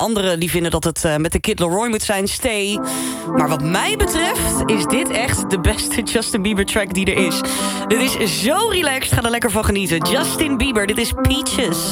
Anderen die vinden dat het met de Kid Laroi moet zijn, Stay. Maar wat mij betreft is dit echt de beste Justin Bieber track die er is. Dit is zo relaxed, ga er lekker van genieten. Justin Bieber, dit is Peaches.